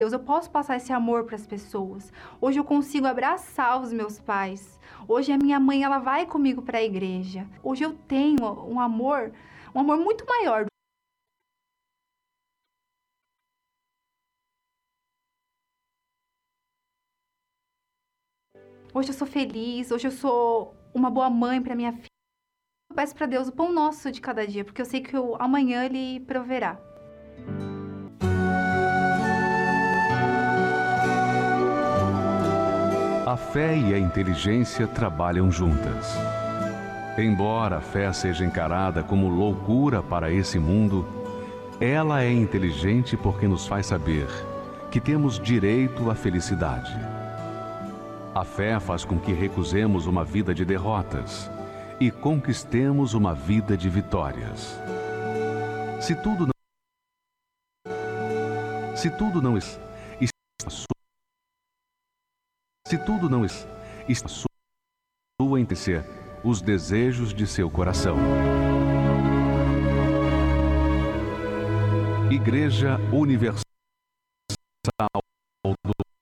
Deus, eu posso passar esse amor para as pessoas. Hoje eu consigo abraçar os meus pais. Hoje a minha mãe, ela vai comigo para a igreja. Hoje eu tenho um amor muito maior. Hoje eu sou feliz, hoje eu sou uma boa mãe para minha filha. Eu peço para Deus o pão nosso de cada dia, porque eu sei que amanhã Ele proverá. A fé e a inteligência trabalham juntas. Embora a fé seja encarada como loucura para esse mundo, ela é inteligente porque nos faz saber que temos direito à felicidade. A fé faz com que recusemos uma vida de derrotas e conquistemos uma vida de vitórias. Se tudo não está sua intenção, os desejos de seu coração. Igreja Universal